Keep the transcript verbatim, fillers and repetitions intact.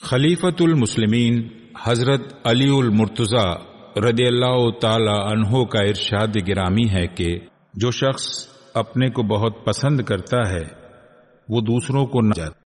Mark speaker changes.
Speaker 1: खलीफतुल मुस्लिमीन हजरत अली उल मुर्तज़ा रदियल्लाहु ताला अन्हो का इरशाद गिरामी है कि जो शख्स अपने को बहुत पसंद करता है वो दूसरों को न